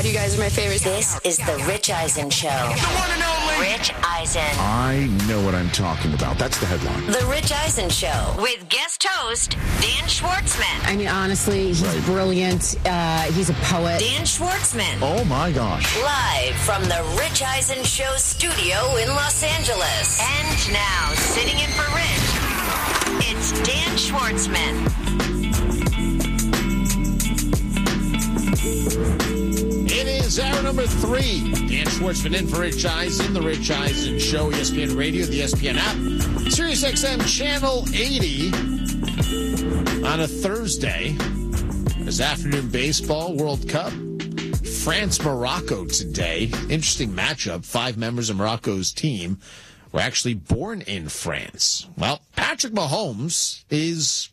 God, you guys are my favorites. This is the Rich Eisen Show. The one and only Rich Eisen. I know what I'm talking about. That's the headline. The Rich Eisen Show with guest host Dan Schwartzman. I mean, honestly, he's brilliant. He's a poet. Dan Schwartzman. Oh, my gosh. Live from the Rich Eisen Show studio in Los Angeles. And now, sitting in for Rich, it's Dan Schwartzman. It is hour number 3. Dan Schwartzman in for Rich Eisen, the Rich Eisen Show, ESPN Radio, the ESPN app, Sirius XM Channel 80 on a Thursday. There's afternoon baseball, World Cup, France-Morocco today. Interesting matchup. 5 members of Morocco's team were actually born in France. Well, Patrick Mahomes is,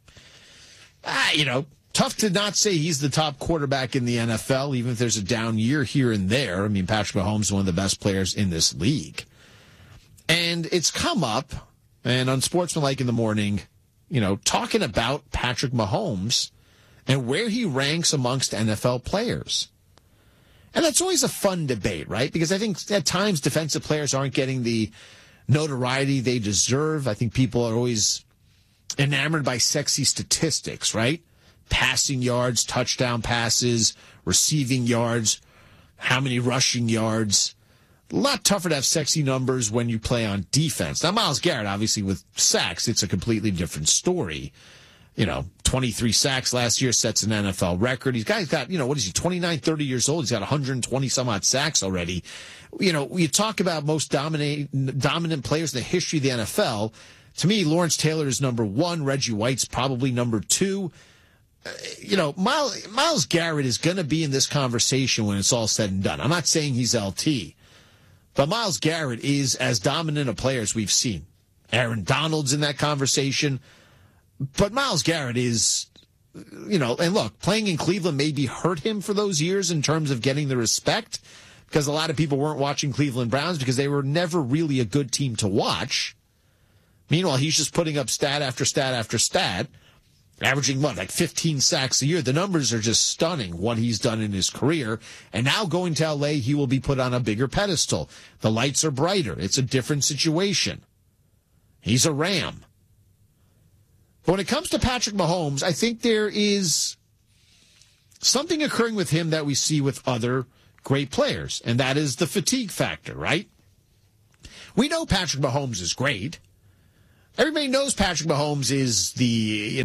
tough to not say he's the top quarterback in the NFL, even if there's a down year here and there. I mean, Patrick Mahomes is one of the best players in this league. And it's come up, and on Sportsmanlike in the morning, talking about Patrick Mahomes and where he ranks amongst NFL players. And that's always a fun debate, right? Because I think at times defensive players aren't getting the notoriety they deserve. I think people are always enamored by sexy statistics, right? Passing yards, touchdown passes, receiving yards, how many rushing yards. A lot tougher to have sexy numbers when you play on defense. Now, Myles Garrett, obviously, with sacks, it's a completely different story. 23 sacks last year sets an NFL record. He's got, 29, 30 years old. He's got 120 some odd sacks already. You talk about most dominant players in the history of the NFL. To me, Lawrence Taylor is number 1. Reggie White's probably number 2. Myles Garrett is going to be in this conversation when it's all said and done. I'm not saying he's LT, but Myles Garrett is as dominant a player as we've seen. Aaron Donald's in that conversation, but Myles Garrett is, and look, playing in Cleveland maybe hurt him for those years in terms of getting the respect, because a lot of people weren't watching Cleveland Browns because they were never really a good team to watch. Meanwhile, he's just putting up stat after stat after stat, averaging, 15 sacks a year. The numbers are just stunning, what he's done in his career. And now going to L.A., he will be put on a bigger pedestal. The lights are brighter. It's a different situation. He's a Ram. But when it comes to Patrick Mahomes, I think there is something occurring with him that we see with other great players, and that is the fatigue factor, right? We know Patrick Mahomes is great. Everybody knows Patrick Mahomes is the,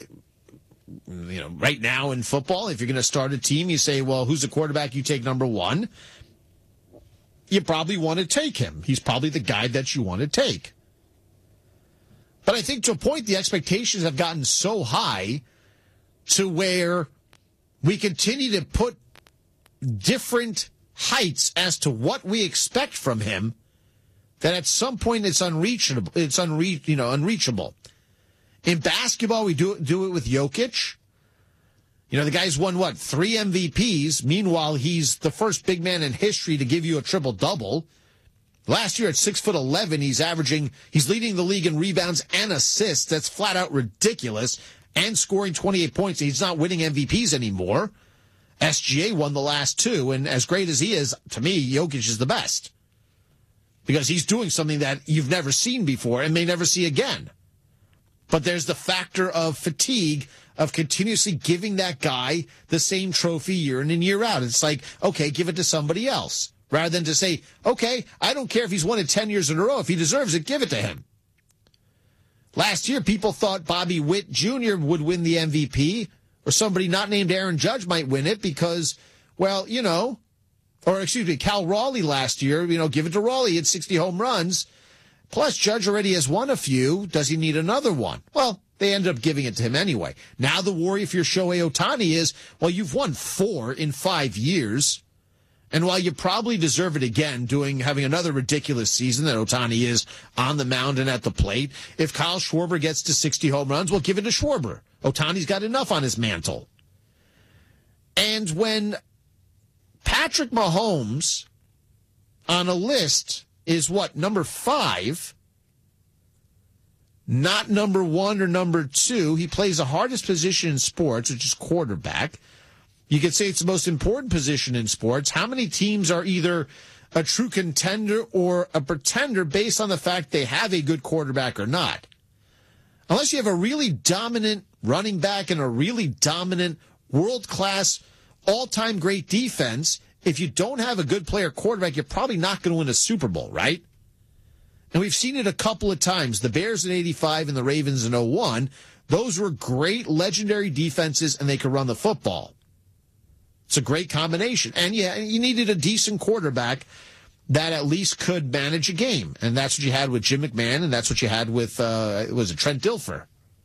right now in football, if you're going to start a team, you say, well, who's the quarterback you take number 1? You probably want to take him. He's probably the guy that you want to take. But I think to a point, the expectations have gotten so high to where we continue to put different heights as to what we expect from him, that at some point it's unreachable. It's unreachable. In basketball, we do it with Jokic. The guy's won 3 MVPs. Meanwhile, he's the first big man in history to give you a triple-double. Last year at 6'11", he's leading the league in rebounds and assists. That's flat out ridiculous. And scoring 28 points. He's not winning MVPs anymore. SGA won the last 2, and as great as he is, to me, Jokic is the best. Because he's doing something that you've never seen before and may never see again. But there's the factor of fatigue of continuously giving that guy the same trophy year in and year out. It's like, okay, give it to somebody else. Rather than to say, okay, I don't care if he's won it 10 years in a row. If he deserves it, give it to him. Last year, people thought Bobby Witt Jr. would win the MVP, or somebody not named Aaron Judge might win it because, Cal Raleigh last year, give it to Raleigh. He had 60 home runs. Plus, Judge already has won a few. Does he need another one? Well, they ended up giving it to him anyway. Now the worry if you're Shohei Ohtani is, well, you've won 4 in 5 years. And while you probably deserve it again, having another ridiculous season that Ohtani is on the mound and at the plate, if Kyle Schwarber gets to 60 home runs, we'll give it to Schwarber. Ohtani's got enough on his mantle. And when Patrick Mahomes on a list is number 5, not number 1 or number 2. He plays the hardest position in sports, which is quarterback. You could say it's the most important position in sports. How many teams are either a true contender or a pretender based on the fact they have a good quarterback or not? Unless you have a really dominant running back and a really dominant world-class, all-time great defense, if you don't have a good player quarterback, you're probably not going to win a Super Bowl, right? And we've seen it a couple of times. The Bears in 85 and the Ravens in 01, those were great, legendary defenses, and they could run the football. It's a great combination. And, yeah, you needed a decent quarterback that at least could manage a game. And that's what you had with Jim McMahon, and that's what you had with, was it Trent Dilfer?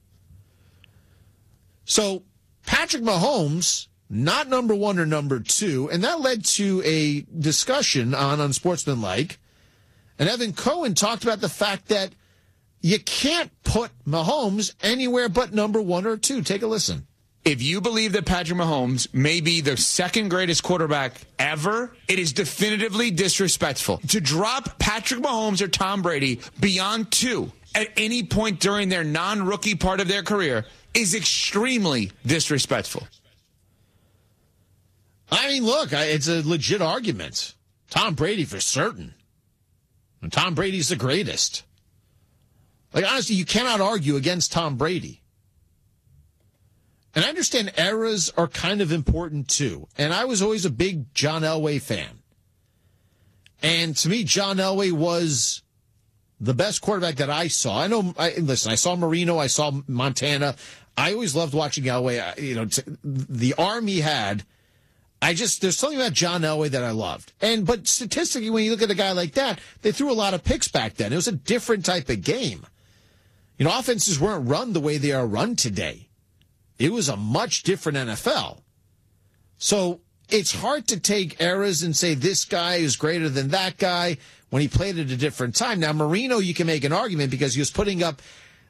So Patrick Mahomes, not number one or number two, and that led to a discussion on Unsportsmanlike. And Evan Cohen talked about the fact that you can't put Mahomes anywhere but number one or two. Take a listen. If you believe that Patrick Mahomes may be the second greatest quarterback ever, it is definitively disrespectful. To drop Patrick Mahomes or Tom Brady beyond two at any point during their non-rookie part of their career is extremely disrespectful. I mean, look, it's a legit argument. Tom Brady for certain. And Tom Brady's the greatest. Like, honestly, you cannot argue against Tom Brady. And I understand eras are kind of important, too. And I was always a big John Elway fan. And to me, John Elway was the best quarterback that I saw. Listen, I saw Marino, I saw Montana. I always loved watching Elway. The arm he had, there's something about John Elway that I loved. But statistically, when you look at a guy like that, they threw a lot of picks back then. It was a different type of game. Offenses weren't run the way they are run today. It was a much different NFL. So it's hard to take eras and say this guy is greater than that guy when he played at a different time. Now, Marino, you can make an argument because he was putting up,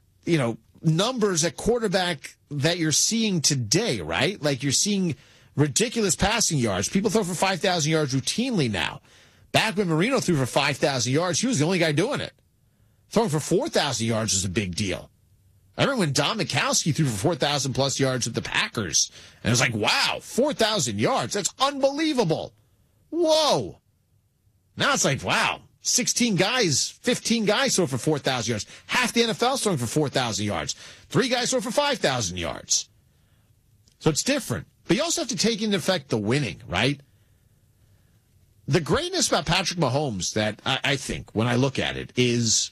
numbers at quarterback that you're seeing today, right? Like you're seeing ridiculous passing yards. People throw for 5,000 yards routinely now. Back when Marino threw for 5,000 yards, he was the only guy doing it. Throwing for 4,000 yards was a big deal. I remember when Don Mikowski threw for 4,000 plus yards with the Packers. And it was like, wow, 4,000 yards. That's unbelievable. Whoa. Now it's like, wow, 15 guys throw for 4,000 yards. Half the NFL's throwing for 4,000 yards. 3 guys throw for 5,000 yards. So it's different. But you also have to take into effect the winning, right? The greatness about Patrick Mahomes that I think, when I look at it, is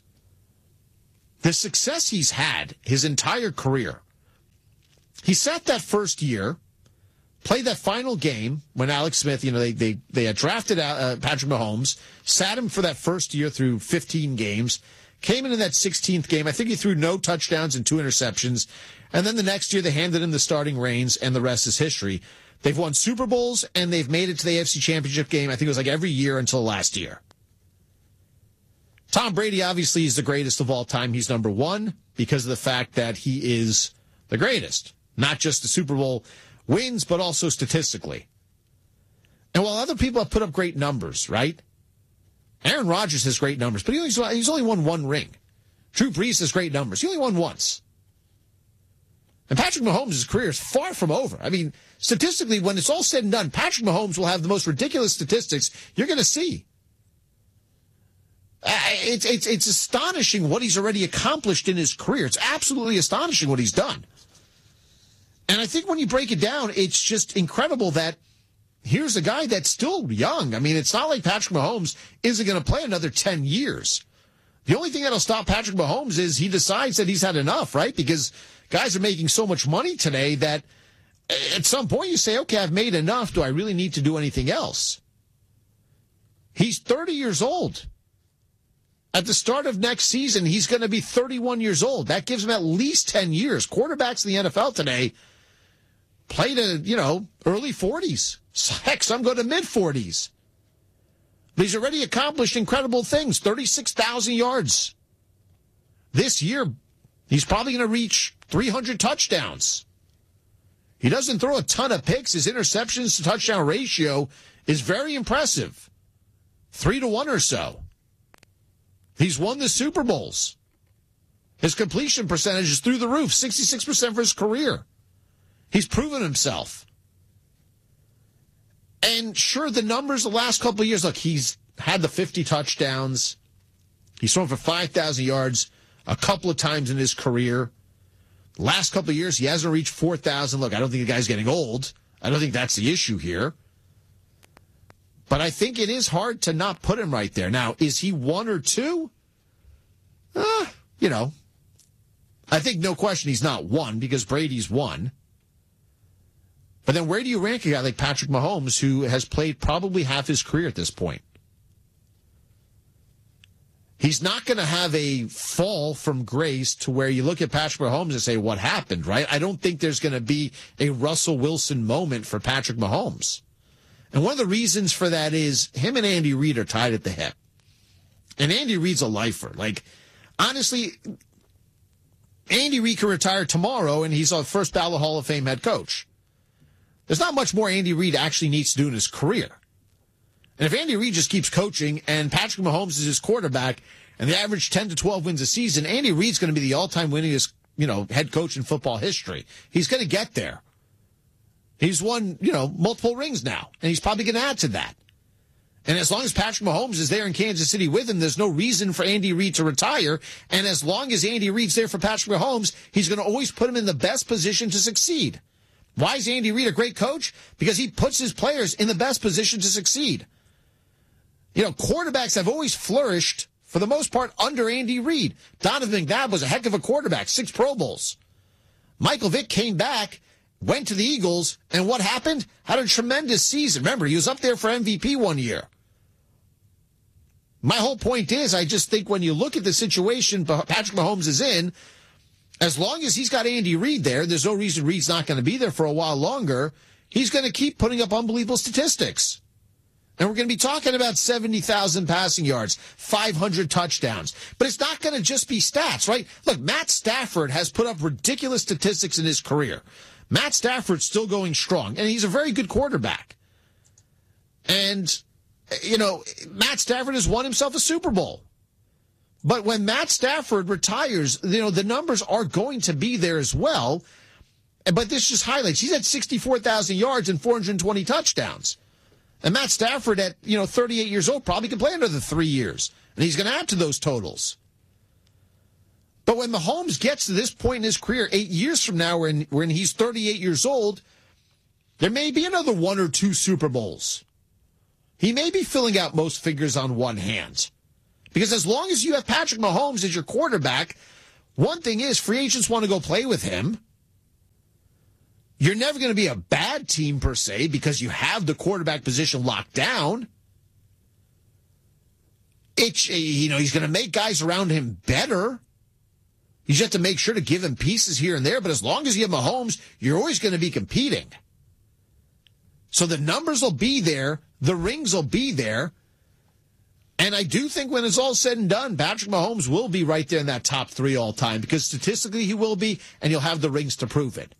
the success he's had his entire career. He sat that first year, played that final game when Alex Smith, they had drafted Patrick Mahomes, sat him for that first year through 15 games, came in that 16th game. I think he threw no touchdowns and 2 interceptions. And then the next year they handed him the starting reins, and the rest is history. They've won Super Bowls, and they've made it to the AFC Championship game. I think it was like every year until last year. Tom Brady obviously is the greatest of all time. He's number one because of the fact that he is the greatest. Not just the Super Bowl wins, but also statistically. And while other people have put up great numbers, right? Aaron Rodgers has great numbers, but he's only won 1 ring. Drew Brees has great numbers. He only won once. And Patrick Mahomes' career is far from over. I mean, statistically, when it's all said and done, Patrick Mahomes will have the most ridiculous statistics you're going to see. It's astonishing what he's already accomplished in his career. It's absolutely astonishing what he's done. And I think when you break it down, it's just incredible that here's a guy that's still young. I mean, it's not like Patrick Mahomes isn't going to play another 10 years. The only thing that'll stop Patrick Mahomes is he decides that he's had enough, right? Because guys are making so much money today that at some point you say, okay, I've made enough. Do I really need to do anything else? He's 30 years old. At the start of next season, he's going to be 31 years old. That gives him at least 10 years. Quarterbacks in the NFL today play to, early 40s. Heck, some go to mid-40s. But he's already accomplished incredible things. 36,000 yards. This year, he's probably going to reach 300 touchdowns. He doesn't throw a ton of picks. His interceptions to touchdown ratio is very impressive. 3-1 or so. He's won the Super Bowls. His completion percentage is through the roof, 66% for his career. He's proven himself. And sure, the numbers the last couple of years, look, he's had the 50 touchdowns. He's thrown for 5,000 yards a couple of times in his career. Last couple of years, he hasn't reached 4,000. Look, I don't think the guy's getting old. I don't think that's the issue here. But I think it is hard to not put him right there. Now, is he 1 or 2? I think no question he's not 1 because Brady's 1. But then where do you rank a guy like Patrick Mahomes who has played probably half his career at this point? He's not going to have a fall from grace to where you look at Patrick Mahomes and say, what happened, right? I don't think there's going to be a Russell Wilson moment for Patrick Mahomes. And one of the reasons for that is him and Andy Reid are tied at the hip. And Andy Reid's a lifer. Like, honestly, Andy Reid can retire tomorrow and he's a first ballot Hall of Fame head coach. There's not much more Andy Reid actually needs to do in his career. And if Andy Reid just keeps coaching and Patrick Mahomes is his quarterback and they average 10 to 12 wins a season, Andy Reid's going to be the all-time winningest, head coach in football history. He's going to get there. He's won, multiple rings now, and he's probably going to add to that. And as long as Patrick Mahomes is there in Kansas City with him, there's no reason for Andy Reid to retire. And as long as Andy Reid's there for Patrick Mahomes, he's going to always put him in the best position to succeed. Why is Andy Reid a great coach? Because he puts his players in the best position to succeed. Quarterbacks have always flourished, for the most part, under Andy Reid. Donovan McNabb was a heck of a quarterback, 6 Pro Bowls. Michael Vick came back, went to the Eagles, and what happened? Had a tremendous season. Remember, he was up there for MVP one year. My whole point is, I just think when you look at the situation Patrick Mahomes is in, as long as he's got Andy Reid there, there's no reason Reid's not going to be there for a while longer. He's going to keep putting up unbelievable statistics. And we're going to be talking about 70,000 passing yards, 500 touchdowns. But it's not going to just be stats, right? Look, Matt Stafford has put up ridiculous statistics in his career. Matt Stafford's still going strong, and he's a very good quarterback. And, Matt Stafford has won himself a Super Bowl. But when Matt Stafford retires, the numbers are going to be there as well. But this just highlights, he's at 64,000 yards and 420 touchdowns. And Matt Stafford at, 38 years old probably can play another 3 years. And he's going to add to those totals. But when Mahomes gets to this point in his career, 8 years from now, when he's 38 years old, there may be another 1 or 2 Super Bowls. He may be filling out most figures on one hand. Because as long as you have Patrick Mahomes as your quarterback, one thing is free agents want to go play with him. You're never going to be a bad team per se because you have the quarterback position locked down. He's going to make guys around him better. You just have to make sure to give him pieces here and there. But as long as you have Mahomes, you're always going to be competing. So the numbers will be there. The rings will be there. And I do think when it's all said and done, Patrick Mahomes will be right there in that top 3 all time because statistically he will be, and you'll have the rings to prove it.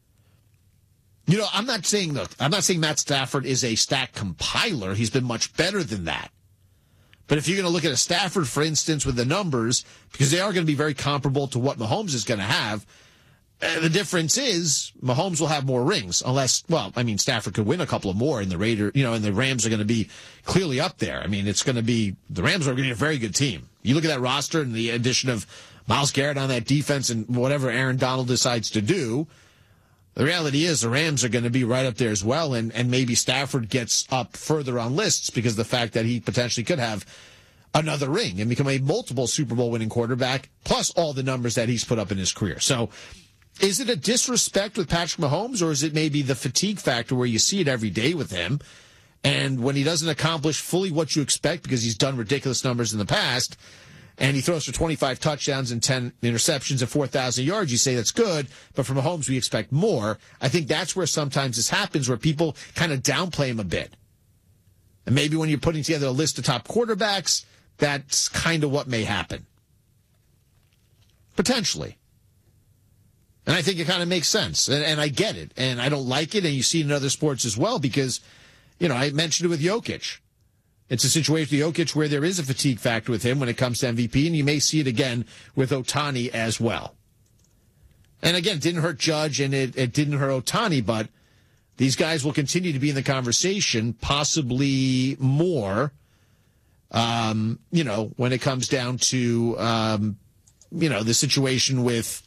I'm not saying Matt Stafford is a stat compiler. He's been much better than that. But if you're going to look at a Stafford, for instance, with the numbers, because they are going to be very comparable to what Mahomes is going to have, the difference is Mahomes will have more rings unless, Stafford could win a couple of more and the Rams are going to be clearly up there. The Rams are going to be a very good team. You look at that roster and the addition of Myles Garrett on that defense and whatever Aaron Donald decides to do, the reality is the Rams are going to be right up there as well, and maybe Stafford gets up further on lists because of the fact that he potentially could have another ring and become a multiple Super Bowl winning quarterback, plus all the numbers that he's put up in his career. So is it a disrespect with Patrick Mahomes, or is it maybe the fatigue factor where you see it every day with him, and when he doesn't accomplish fully what you expect because he's done ridiculous numbers in the past, and he throws for 25 touchdowns and 10 interceptions and 4,000 yards, you say that's good, but from Mahomes we expect more. I think that's where sometimes this happens, where people kind of downplay him a bit. And maybe when you're putting together a list of top quarterbacks, that's kind of what may happen. Potentially. And I think it kind of makes sense. And I get it. And I don't like it. And you see it in other sports as well because, I mentioned it with Jokic. It's a situation with Jokic where there is a fatigue factor with him when it comes to MVP, and you may see it again with Ohtani as well. And again, it didn't hurt Judge and it didn't hurt Ohtani, but these guys will continue to be in the conversation, possibly more, when it comes down to, the situation with,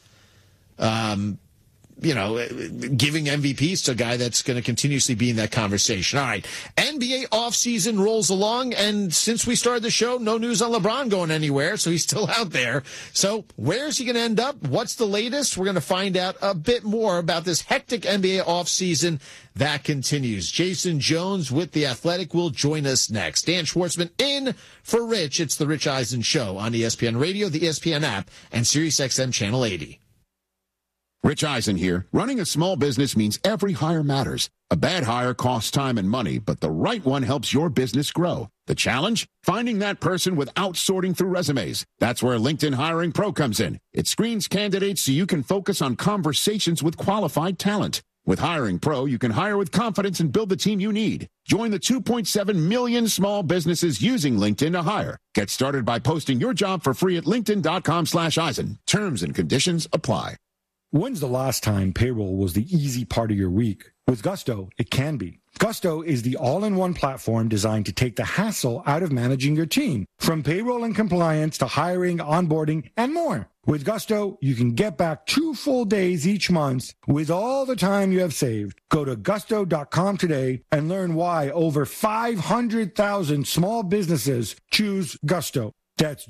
giving MVPs to a guy that's going to continuously be in that conversation. All right. NBA offseason rolls along, and since we started the show, no news on LeBron going anywhere, so he's still out there. So where's he going to end up? What's the latest? We're going to find out a bit more about this hectic NBA offseason that continues. Jason Jones with The Athletic will join us next. Dan Schwartzman in for Rich. It's the Rich Eisen Show on ESPN Radio, the ESPN app, and SiriusXM Channel 80. Rich Eisen here. Running a small business means every hire matters. A bad hire costs time and money, but the right one helps your business grow. The challenge? Finding that person without sorting through resumes. That's where LinkedIn Hiring Pro comes in. It screens candidates so you can focus on conversations with qualified talent. With Hiring Pro, you can hire with confidence and build the team you need. Join the 2.7 million small businesses using LinkedIn to hire. Get started by posting your job for free at linkedin.com/Eisen. Terms and conditions apply. When's the last time payroll was the easy part of your week? With Gusto, it can be. Gusto is the all-in-one platform designed to take the hassle out of managing your team, from payroll and compliance to hiring, onboarding, and more. With Gusto, you can get back 2 full days each month with all the time you have saved. Go to gusto.com today and learn why over 500,000 small businesses choose Gusto. That's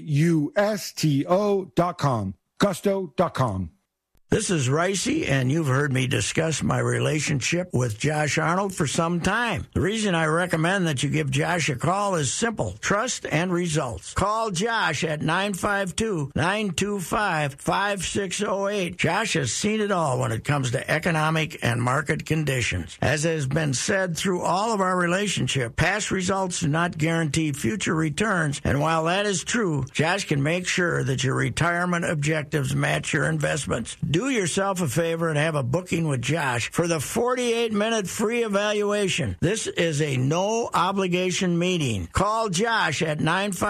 GUSTO.com. Gusto.com. This is Ricey, and you've heard me discuss my relationship with Josh Arnold for some time. The reason I recommend that you give Josh a call is simple: trust and results. Call Josh at 952-925-5608. Josh has seen it all when it comes to economic and market conditions. As has been said through all of our relationship, past results do not guarantee future returns, and while that is true, Josh can make sure that your retirement objectives match your investments. Do yourself a favor and have a booking with Josh for the 48-minute free evaluation. This is a no-obligation meeting. Call Josh at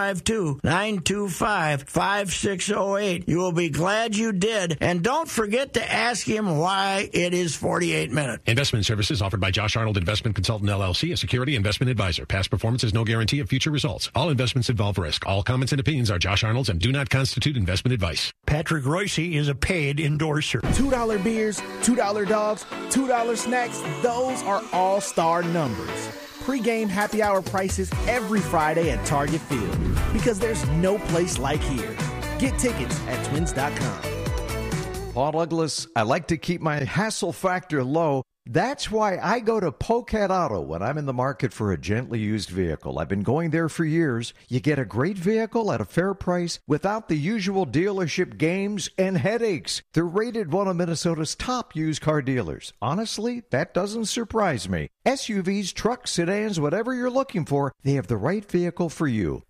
952-925-5608. You will be glad you did, and don't forget to ask him why it is 48 minutes. Investment services offered by Josh Arnold Investment Consultant, LLC, a security investment advisor. Past performance is no guarantee of future results. All investments involve risk. All comments and opinions are Josh Arnold's and do not constitute investment advice. Patrick Royce is a paid endorser. $2 beers, $2 dogs, $2 snacks, those are all-star numbers. Pre-game happy hour prices every Friday at Target Field, because there's no place like here. Get tickets at twins.com. Paul Douglas, I like to keep my hassle factor low. That's why I go to Pocat Auto when I'm in the market for a gently used vehicle. I've been going there for years. You get a great vehicle at a fair price without the usual dealership games and headaches. They're rated one of Minnesota's top used car dealers. Honestly, that doesn't surprise me. SUVs, trucks, sedans, whatever you're looking for, they have the right vehicle for you.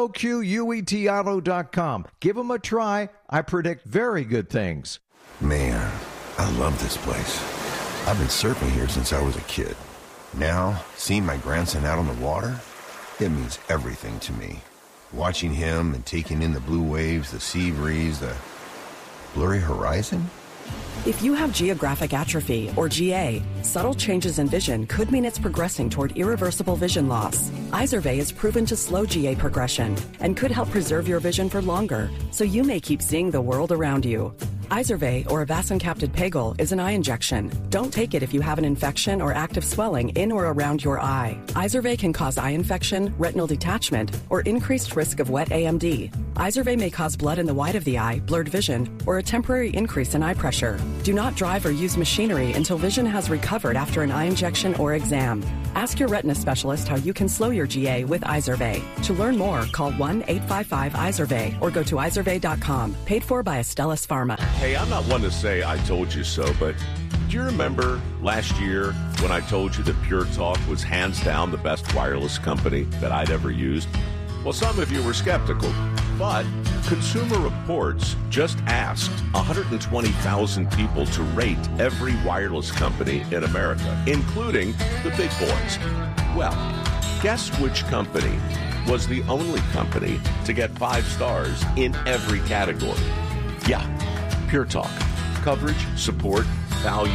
POQUETauto.com. Give them a try. I predict very good things. Man, I love this place. I've been surfing here since I was a kid. Now, seeing my grandson out on the water, it means everything to me. Watching him and taking in the blue waves, the sea breeze, the blurry horizon. If you have geographic atrophy, or GA, subtle changes in vision could mean it's progressing toward irreversible vision loss. Izervay is proven to slow GA progression and could help preserve your vision for longer, so you may keep seeing the world around you. Izervay, or avacincaptad pegol, is an eye injection. Don't take it if you have an infection or active swelling in or around your eye. Izervay can cause eye infection, retinal detachment, or increased risk of wet AMD. Izervay may cause blood in the white of the eye, blurred vision, or a temporary increase in eye pressure. Do not drive or use machinery until vision has recovered after an eye injection or exam. Ask your retina specialist how you can slow your GA with Izervay. To learn more, call 1-855-IZERVAY or go to izervay.com. Paid for by Astellas Pharma. Hey, I'm not one to say I told you so, but do you remember last year when I told you that Pure Talk was hands down the best wireless company that I'd ever used? Well, some of you were skeptical, but Consumer Reports just asked 120,000 people to rate every wireless company in America, including the big boys. Well, guess which company was the only company to get 5 stars in every category? Yeah, Pure Talk. Coverage, support, value,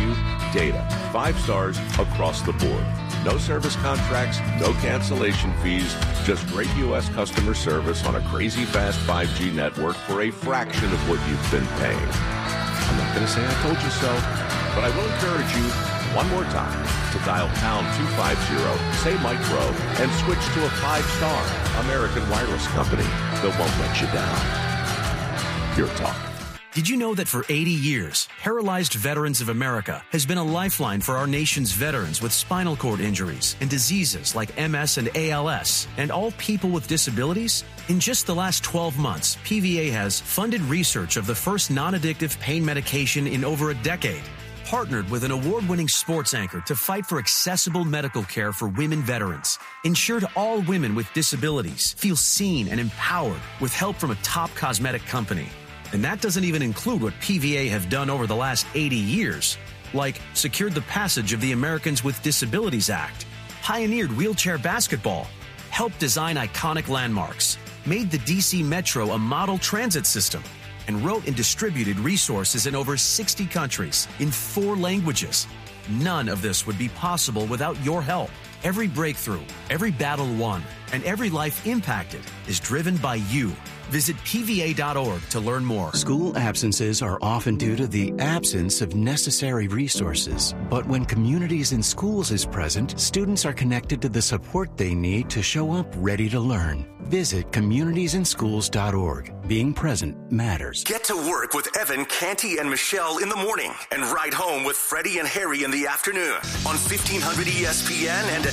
data. 5 stars across the board. No service contracts, no cancellation fees, just great U.S. customer service on a crazy fast 5G network for a fraction of what you've been paying. I'm not going to say I told you so, but I will encourage you one more time to dial pound 250, say Micro, and switch to a 5-star American wireless company that won't let you down. Your talk. Did you know that for 80 years, Paralyzed Veterans of America has been a lifeline for our nation's veterans with spinal cord injuries and diseases like MS and ALS, and all people with disabilities? In just the last 12 months, PVA has funded research of the first non-addictive pain medication in over a decade, partnered with an award-winning sports anchor to fight for accessible medical care for women veterans, ensured all women with disabilities feel seen and empowered with help from a top cosmetic company. And that doesn't even include what PVA have done over the last 80 years, like secured the passage of the Americans with Disabilities Act, pioneered wheelchair basketball, helped design iconic landmarks, made the DC Metro a model transit system, and wrote and distributed resources in over 60 countries in 4 languages. None of this would be possible without your help. Every breakthrough, every battle won, and every life impacted is driven by you. Visit PVA.org to learn more. School absences are often due to the absence of necessary resources. But when Communities in Schools is present, students are connected to the support they need to show up ready to learn. Visit communitiesinschools.org. Being present matters. Get to work with Evan, Canty, and Michelle in the morning and ride home with Freddie and Harry in the afternoon on 1500 ESPN and